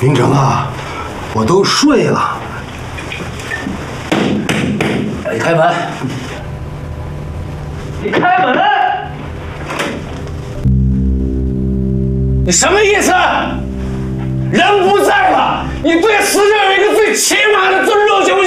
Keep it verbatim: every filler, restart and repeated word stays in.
云城啊，我都睡了。 你开门！你开门！你什么意思？人不在了，你对死者有一个最起码的尊重行不